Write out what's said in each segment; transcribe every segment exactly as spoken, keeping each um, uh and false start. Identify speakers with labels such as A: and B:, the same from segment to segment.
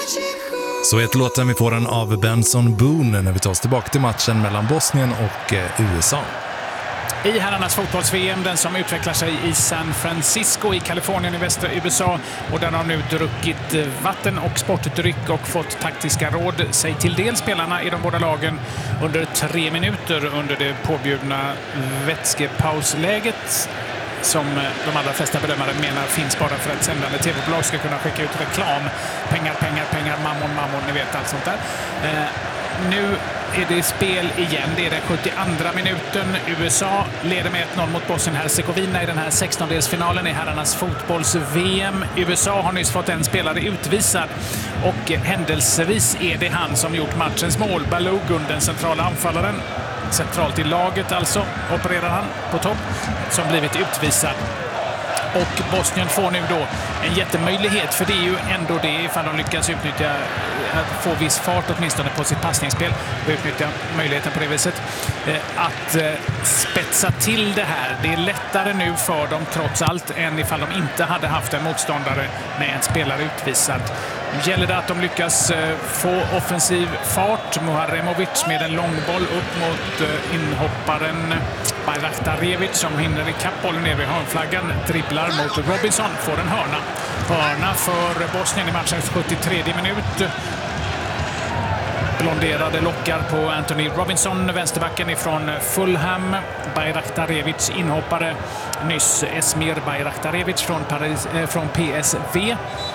A: Så ett låten vi får den av Benson Boone när vi tar oss tillbaka till matchen mellan Bosnien och U S A.
B: I herrarnas fotbolls-V M, den som utvecklar sig i San Francisco i Kalifornien i västra U S A, och den har nu druckit vatten och sportdryck och fått taktiska råd sig till del spelarna i de båda lagen under tre minuter under det påbjudna vätskepausläget som de allra flesta bedömare menar finns bara för att sändande tv-bolag ska kunna skicka ut reklam. Pengar, pengar, pengar, mammon, mammon, ni vet allt sånt där. Eh, nu är det spel igen. Det är den sjuttioandra minuten. U S A leder med ett noll mot Bosnien-Hercegovina i den här sextondelsfinalen i herrarnas fotbolls-V M. U S A har nyss fått en spelare utvisad och händelsevis är det han som gjort matchens mål. Balogun, den centrala anfallaren. Centralt i laget alltså opererar han på topp, som blivit utvisad. Och Bosnien får nu då en jättemöjlighet, för det är ju ändå det ifall de lyckas utnyttja, att få viss fart åtminstone på sitt passningsspel och utnyttja möjligheten på det viset. Att spetsa till det här, det är lättare nu för dem trots allt än ifall de inte hade haft en motståndare med en spelare utvisad. Nu gäller det att de lyckas få offensiv fart. Muharemovic med en långboll upp mot inhopparen Bajraktarevic som hinner i kappbollen ner vid hörnflaggan, dribblar mot Robinson, får en hörna. Hörna för Bosnien i matchens sjuttiotredje minut. Blonderade lockar på Anthony Robinson, vänsterbacken ifrån Fulham. Bajraktarevic inhoppare nyss, Esmir Bajraktarevic från, Paris, eh, från P S V.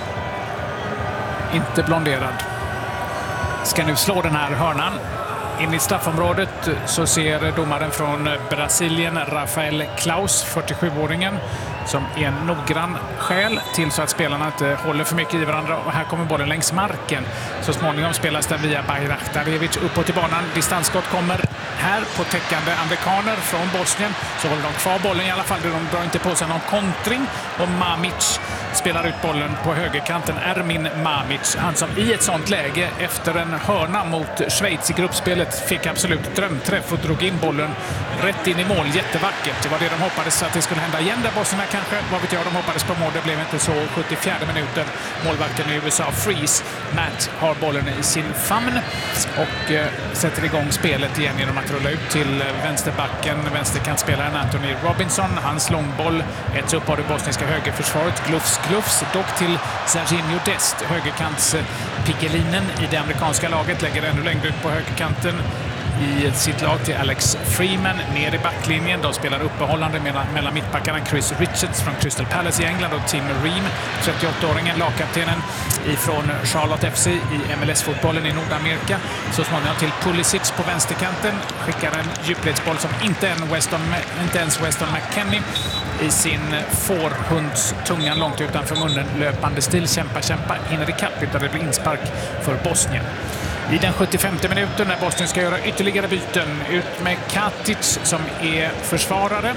B: Inte blonderad. Ska nu slå den här hörnan. In i straffområdet så ser domaren från Brasilien, Rafael Klaus, fyrtiosjuåringen, som är en noggrann skäl till så att spelarna inte håller för mycket i varandra. Och här kommer bollen längs marken. Så småningom spelas den via Bajraktarevic uppåt i banan. Distansskott kommer här på täckande amerikaner från Bosnien. Så håller de kvar bollen i alla fall. De drar inte på sig någon kontring. Och Mamic spelar ut bollen på högerkanten. Ermin Mamic, han som i ett sånt läge efter en hörna mot Schweiz i gruppspelet fick absolut drömträff och drog in bollen rätt in i mål. Jättevackert. Det var det de hoppades att det skulle hända igen där Bosnien kanske. Vad vet jag, de hoppades på mål. Det blev inte så. sjuttiofjärde minuten. Målvakten i U S A, Freeze, Matt, har bollen i sin famn och eh, sätter igång spelet igen genom att rulla ut till vänsterbacken, vänsterkantspelaren Anthony Robinson. Hans långboll äts upp av det bosniska högerförsvaret. Glufs, glufs, dock till Serginho Dest, högerkants Piggelinen i det amerikanska laget, lägger ännu längre ut på högerkanten i sitt lag till Alex Freeman ner i backlinjen. De spelar uppehållande mellan, mellan mittbackarna Chris Richards från Crystal Palace i England och Tim Ream, trettioåttaåringen, lagkaptenen ifrån Charlotte F C i M L S-fotbollen i Nordamerika. Så småningom till Pulisic på vänsterkanten, skickar en djupledsboll som inte, en Weston, inte ens Weston McKennie i sin fårhunds tungan långt utanför munnen löpande stil, kämpa, kämpa, hinner i kapp utan det blir inspark för Bosnien. I den sjuttiofemte minuten när Bosnien ska göra ytterligare byten, ut med Katic som är försvarare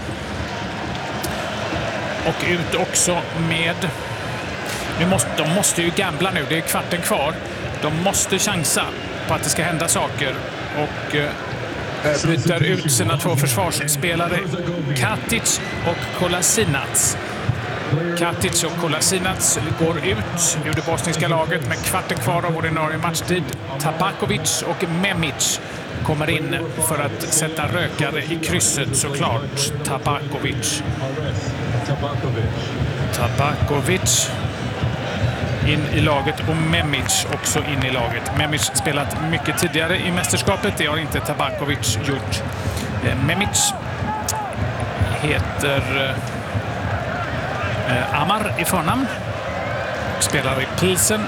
B: och ut också med, nu måste, de måste ju gambla nu, det är kvarten kvar, de måste chansa på att det ska hända saker och eh, byter ut sina två försvarsspelare Katic och Kolasinac. Katic och Kolasinac går ut ur det bosniska laget med kvarten kvar av ordinarie matchtid. Tabakovic och Memic kommer in för att sätta rökare i krysset, såklart. Tabakovic. Tabakovic in i laget och Memic också in i laget. Memic spelat mycket tidigare i mästerskapet, det har inte Tabakovic gjort. Memic heter Eh, Amar i förnamn, spelar i Pilsen.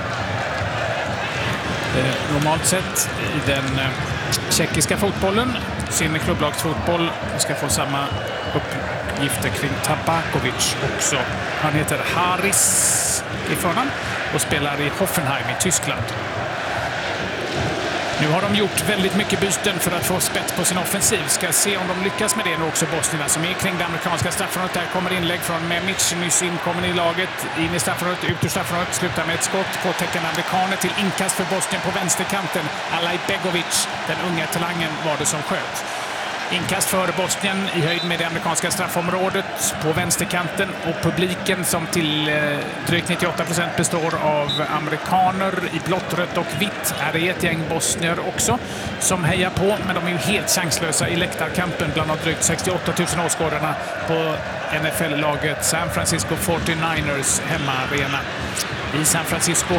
B: Eh, normalt sett i den eh, tjeckiska fotbollen, sin klubblagsfotboll, ska få samma uppgifter kring Tabakovic också. Han heter Haris i förnamn och spelar i Hoffenheim i Tyskland. Nu har de gjort väldigt mycket byten för att få spett på sin offensiv. Ska se om de lyckas med det nu också, bosnierna som är kring det amerikanska straffområdet. Där kommer inlägg från Memic, nyss inkommen i laget, in i straffområdet, ut ur straffområdet, slutar med ett skott på täckande amerikaner till inkast för Bosnien på vänsterkanten. Alaj Begovic, den unga talangen, var det som sköt. Inkast för Bosnien i höjd med det amerikanska straffområdet på vänsterkanten, och publiken som till eh, drygt nittioåtta procent består av amerikaner i blått, rött och vitt är det ett gäng bosnier också som hejar på, men de är ju helt chanslösa i läktarkampen bland de drygt sextioåtta tusen åskådarna på N F L-laget San Francisco fyrtionioers hemmaarena i San Francisco.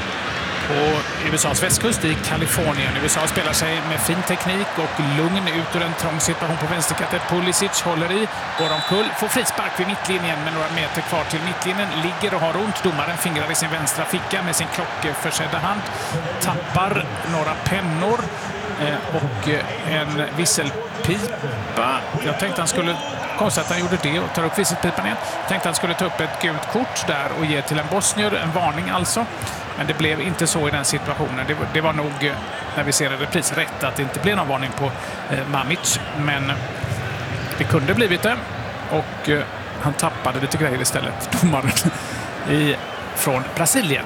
B: På U S As västkust i Kalifornien. U S A spelar sig med fin teknik och lugn ut ur en trång situation på vänsterkanten. Pulisic håller i, går omkull, får frispark vid mittlinjen med några meter kvar till mittlinjen. Ligger och har ont. Domaren fingrar i sin vänstra ficka med sin klockförsedda hand. Tappar några pennor och en visselpipa. Jag tänkte han skulle... Konstigt att han gjorde det och tar upp visselpipan igen. Jag tänkte att han skulle ta upp ett gult kort där och ge till en bosnier, en varning alltså. Men det blev inte så i den situationen. Det var, det var nog, när vi ser en repris, rätt att det inte blev någon varning på eh, Mamic. Men det kunde blivit det. Och eh, han tappade lite grejer istället, domaren i, från Brasilien.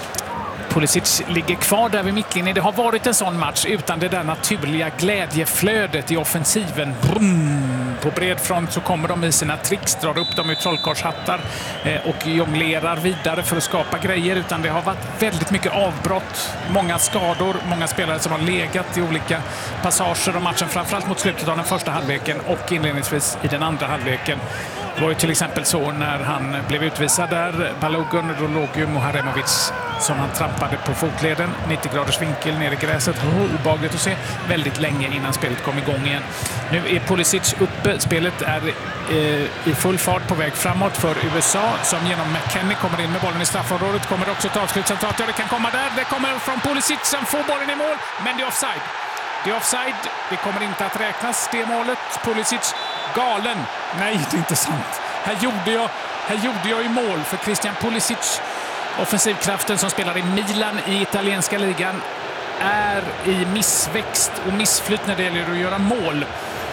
B: Pulisic ligger kvar där vid mittlinjen. Det har varit en sån match utan det där naturliga glädjeflödet i offensiven. Brum! På bred front så kommer de i sina tricks, drar upp dem ur trollkarlshattar eh, och jonglerar vidare för att skapa grejer. Utan det har varit väldigt mycket avbrott, många skador, många spelare som har legat i olika passager av matchen, framförallt mot slutet av den första halvleken och inledningsvis i den andra halvleken. Det var ju till exempel så när han blev utvisad där, Balogun, då låg ju Muharemovic som han trampade på fotleden, nittio graders vinkel ner i gräset. Oh, obehagligt att se, väldigt länge innan spelet kom igång igen. Nu är Pulisic uppe, spelet är eh, i full fart på väg framåt för U S A som genom McKennie kommer in med bollen i straffområdet. Kommer det också ett avslut centralt, ja det kan komma där, det kommer från Pulisic som får bollen i mål, men det är offside. Det är offside, det kommer inte att räknas det målet. Pulisic galen. Nej, det är inte sant. Här gjorde jag, här gjorde jag i mål för Christian Pulisic. Offensivkraften som spelar i Milan i italienska ligan är i missväxt och missflytt när det gäller att göra mål.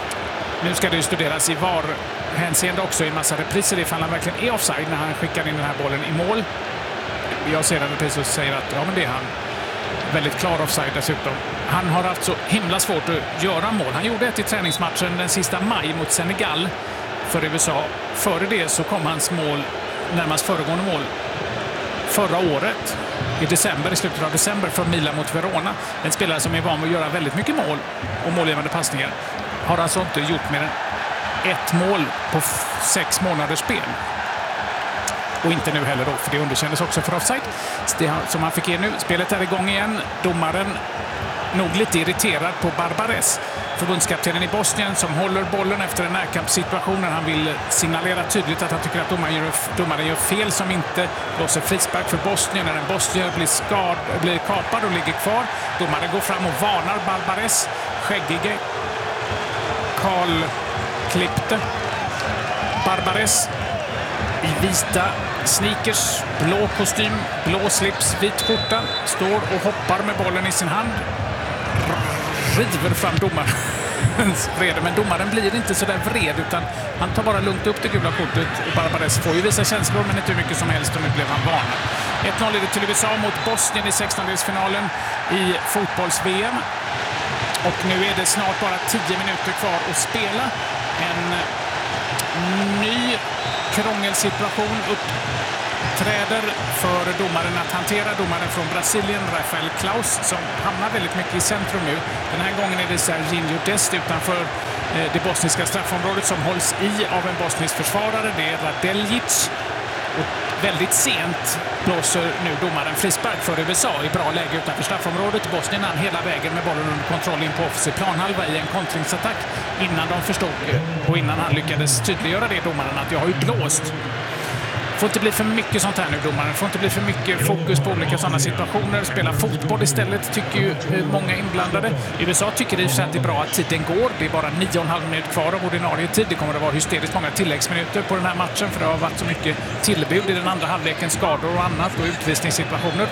B: Nu ska det ju studeras i V A R-hänseende också i massa repriser ifall han verkligen är offside när han skickar in den här bollen i mål. Jag ser en repris och säger att ja, men det är han. Väldigt klar offside dessutom. Han har haft så himla svårt att göra mål. Han gjorde ett i träningsmatchen den sista maj mot Senegal för U S A. Före det så kom hans mål, närmast föregående mål, förra året i december, i slutet av december för Milan mot Verona. En spelare som är van att göra väldigt mycket mål och målgivande passningar har alltså inte gjort mer än ett mål på sex månaders spel. Och inte nu heller då, för det underkändes också för offside. Det som han fick in nu. Spelet är igång igen. Domaren nog lite irriterad på Barbares, förbundskaptenen i Bosnien, som håller bollen efter en närkampssituation när han vill signalera tydligt att han tycker att domaren gör, domaren gör fel som inte blåser frispark för Bosnien när en bosnier blir, skad, blir kapad och ligger kvar. Domaren går fram och varnar Barbares, skäggige Karl Klippte. Barbares i vita sneakers, blå kostym, blå slips, vit skjorta, står och hoppar med bollen i sin hand. River fram domarens vrede, men domaren blir inte så där vred utan han tar bara lugnt upp det gula kortet och Barbares får ju visa känslor men inte hur mycket som helst och nu blev han varnad. ett noll är det till U S A mot Bosnien i sextondelsfinalen i fotbolls-V M. Och nu är det snart bara tio minuter kvar att spela. En ny krångelsituation uppträder för domaren att hantera. Domaren från Brasilien, Rafael Klaus, som hamnar väldigt mycket i centrum nu. Den här gången är det Serginho Dest utanför det bosniska straffområdet som hålls i av en bosnisk försvarare. Det är Radeljic. Och väldigt sent blåser nu domaren frispark för U S A i bra läge utanför straffområdet. Bosnien hann hela vägen med bollen under kontroll in på offensiv planhalva i en kontringsattack innan de förstod och innan han lyckades tydliggöra det domaren att jag har ju blåst. Får inte bli för mycket sånt här nu domaren. Får inte bli för mycket fokus på olika sådana situationer. Spela fotboll istället tycker ju många inblandade. U S A tycker i och för sig att det är bra att tiden går. Det är bara nio och en halv minut kvar av ordinarie tid. Det kommer att vara hysteriskt många tilläggsminuter på den här matchen för det har varit så mycket tillbud i den andra halvleken, skador och annat och utvisningssituationer.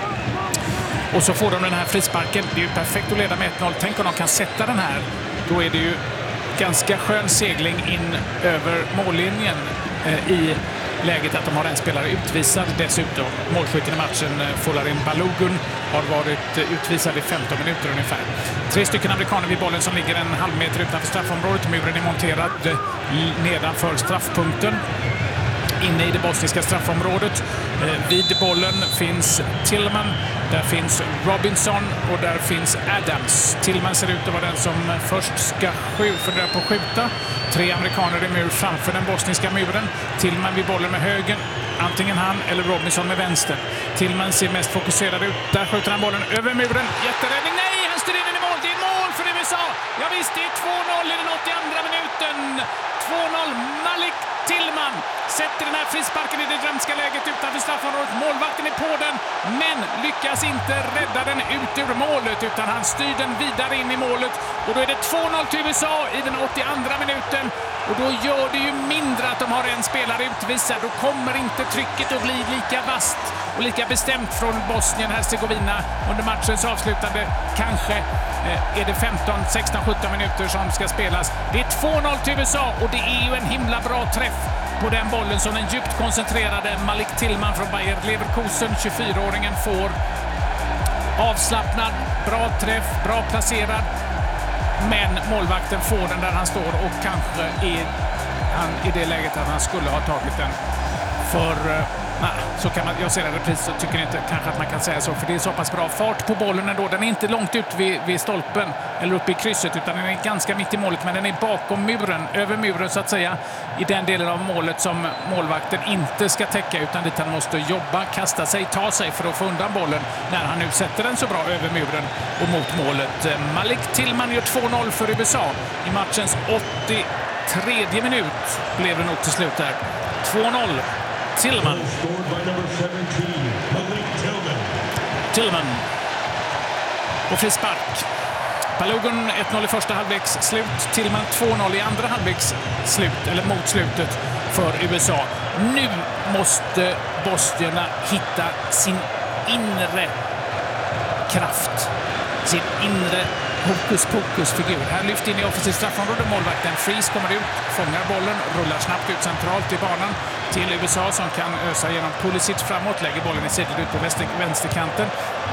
B: Och så får de den här frisparken. Det är ju perfekt att leda med ett noll. Tänk om de kan sätta den här. Då är det ju ganska skön segling in över mållinjen eh, i läget att de har en spelare utvisad. Dessutom målskytten i matchen, Folarin Balogun, har varit utvisad i femton minuter ungefär. Tre stycken amerikaner vid bollen som ligger en halv meter utanför straffområdet. Muren är monterad nedanför straffpunkten. Inne i det bosniska straffområdet. Eh, vid bollen finns Tillman, där finns Robinson och där finns Adams. Tillman ser ut att vara den som först ska fundera på att skjuta. Tre amerikaner i mur framför den bosniska muren. Tillman vid bollen med högen. Antingen han eller Robinson med vänster. Tillman ser mest fokuserad ut. Där skjuter han bollen över muren. Jätteräddning. Nej, han styr in i mål. Det är mål för U S A. Ja visst, det är två noll i den åttioandra minuten. två noll. Malik Tillman sätter den här frisparken i det drömska läget utanför straffområdet. Målvakten är på den, men lyckas inte rädda den ut ur målet, utan han styr den vidare in i målet. Och då är det två noll till U S A i den åttioandra minuten. Och då gör det ju mindre att de har en spelare utvisad. Då kommer inte trycket att bli lika vasst och lika bestämt från Bosnien-Hercegovina under matchens avslutande. Kanske eh, är det femton, sexton, sjutton minuter som ska spelas. Det är två noll till U S A och det är ju en himla bra träff på den bollen som den djupt koncentrerade Malik Tillman från Bayer Leverkusen, tjugofyraåringen, får. Avslappnad, bra träff, bra placerad. Men målvakten får den där han står och kanske är han i det läget att han skulle ha tagit den. För nej, så kan man, jag ser en repris så tycker inte kanske att man kan säga så, för det är så pass bra fart på bollen ändå. Den är inte långt ut vid, vid stolpen eller uppe i krysset, utan den är ganska mitt i målet, men den är bakom muren, över muren så att säga, i den delen av målet som målvakten inte ska täcka, utan dit han måste jobba, kasta sig, ta sig för att få undan bollen när han nu sätter den så bra över muren och mot målet. Malik Tillman gör två noll för U S A i matchens åttiotre minut blev det nog till slut där. två noll. Tillman. Tillman. Och frispark. Balogun ett noll i första halvleks slut. Tillman två noll i andra halvleks slut, eller mot slutet för U S A. Nu måste bosnierna hitta sin inre kraft. Sin inre hokus-pokus-figur. Här lyft in i offensiv straffområde. Målvakten Fries kommer ut, fångar bollen, rullar snabbt ut centralt i banan till U S A som kan ösa genom Pulisic framåt, lägger bollen i sidled ut på vänster, vänsterkanten.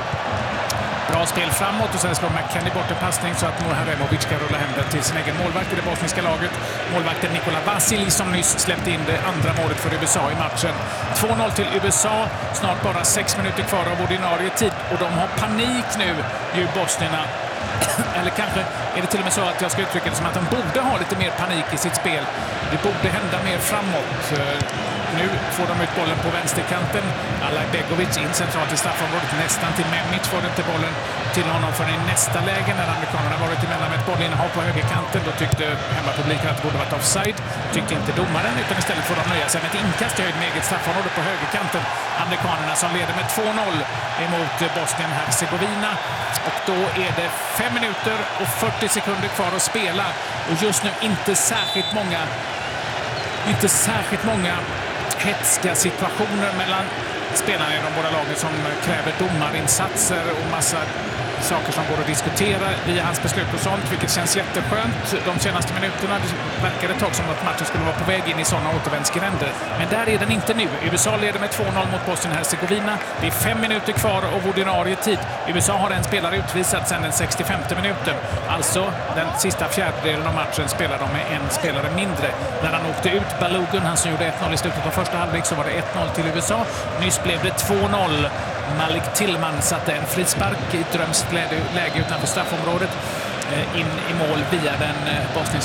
B: Bra spel framåt och sen slår McKennie bort en passning så att Muharemovic kan rulla hem den till sin egen målvakt i det bosniska laget. Målvakten Nikola Vasili som nyss släppte in det andra målet för U S A i matchen. två noll till U S A, snart bara sex minuter kvar av ordinarie tid och de har panik nu, ju bosnierna. Eller kanske är det till och med så att jag ska uttrycka det som att de borde ha lite mer panik i sitt spel. Det borde hända mer framåt. Nu får de ut bollen på vänsterkanten. Alaj Begovic in centralt i straffområdet. Nästan till Memic får inte bollen till honom för i nästa läge när amerikanerna varit emellan med ett bollinnehav på högerkanten. Då tyckte hemmapubliken att det borde varit offside. Tyckte inte domaren, utan istället får de nöja sig med ett inkast i höjd med eget straffområde på högerkanten. Amerikanerna som leder med två noll emot Bosnien-Hercegovina. Och då är det fem minuter och fyrtio sekunder kvar att spela. Och just nu inte särskilt många inte särskilt många hetska situationer mellan spelarna i de båda lagen som kräver domarinsatser och massa saker som går att diskutera via hans beslut och sånt, vilket känns jätteskönt. De senaste minuterna verkar det ett tag som att matchen skulle vara på väg in i sådana återvändsgränder. Men där är den inte nu. U S A leder med två noll mot Bosnien-Hercegovina. Det är fem minuter kvar av ordinarie tid. U S A har en spelare utvisad sedan den sextiofemte minuten. Alltså den sista fjärdedelen av matchen spelar de med en spelare mindre. När han åkte ut Balogun, han som gjorde ett noll i slutet av första halvlek, så var det ett noll till U S A. Nyss blev det två noll. Malik Tillman satte en frispark i ett drömskt läge utanför straffområdet in i mål via den bosniska